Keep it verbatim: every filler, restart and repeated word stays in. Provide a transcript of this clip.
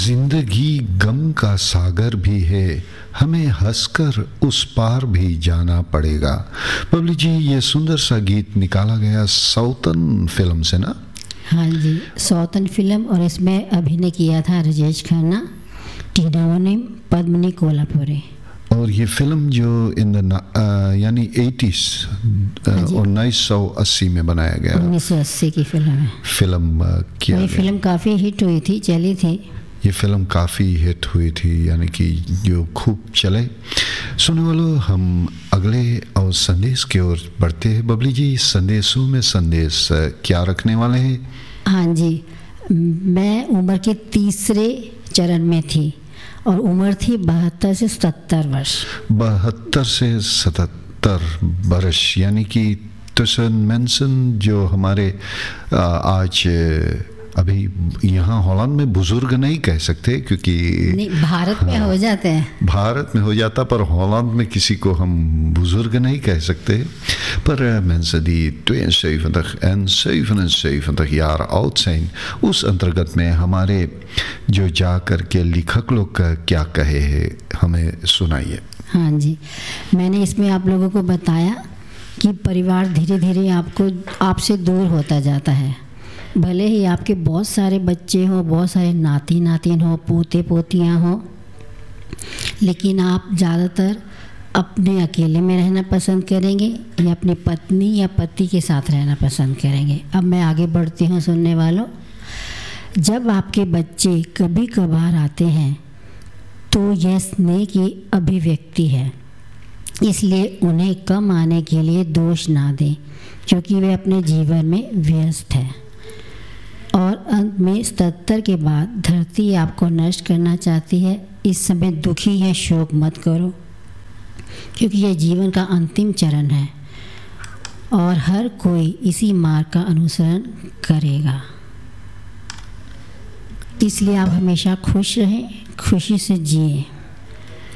जिंदगी गम का सागर भी है, हमें हंसकर उस पार भी जाना पड़ेगा। बबली जी, ये सुंदर सा गीत निकाला गया सौतन फिल्म से ना? हाँ जी, सौतन फिल्म, और इसमें अभिनय किया था राजेश खन्ना, टीना वनिम, पद्मिनी कोल्हापुरी। और ये फिल्म जो इन द यानी एटीज़ उन्नीस सौ अस्सी में बनाया गया, उन्नीस सौ अस्सी की फिल्म है। फिल्म किया ये फिल्म काफ़ी हिट हुई थी, चली थी। ये फिल्म काफ़ी हिट हुई थी, यानी कि जो खूब चले। सुनने वालों, हम अगले और संदेश की ओर बढ़ते हैं। बबली जी, संदेशों में संदेश क्या रखने वाले हैं? हाँ जी, मैं उम्र के तीसरे चरण में थी और उम्र थी बहत्तर से सत्तर वर्ष। बहत्तर से सतहत्तर वर्ष, यानी कि तुसन मेंसन जो हमारे आज अभी यहाँ हॉलैंड में बुजुर्ग नहीं कह सकते, क्योंकि नहीं, भारत हाँ, में हो जाते हैं, भारत में हो जाता, पर हॉलैंड में किसी को हम बुजुर्ग नहीं कह सकते। पर mensen die tweeënzeventig en zevenenzeventig jaar oud zijn, उस अंतर्गत में हमारे जो जा कर के लेखक लोग क्या कहे हैं, हमें सुनाइए। हाँ जी, मैंने इसमें आप लोगों को बताया कि परिवार धीरे धीरे आपको आपसे दूर होता जाता है। भले ही आपके बहुत सारे बच्चे हों, बहुत सारे नाती नातिन हो, पोते पोतियाँ हों, लेकिन आप ज़्यादातर अपने अकेले में रहना पसंद करेंगे या अपनी पत्नी या पति के साथ रहना पसंद करेंगे। अब मैं आगे बढ़ती हूँ सुनने वालों। जब आपके बच्चे कभी कभार आते हैं तो यह स्नेह की अभिव्यक्ति है, इसलिए उन्हें कम आने के लिए दोष ना दें, क्योंकि वे अपने जीवन में व्यस्त हैं। और अंत में सत्तर के बाद धरती आपको नष्ट करना चाहती है। इस समय दुखी या शोक मत करो, क्योंकि यह जीवन का अंतिम चरण है और हर कोई इसी मार्ग का अनुसरण करेगा। इसलिए आप हमेशा खुश रहें, खुशी से जिए।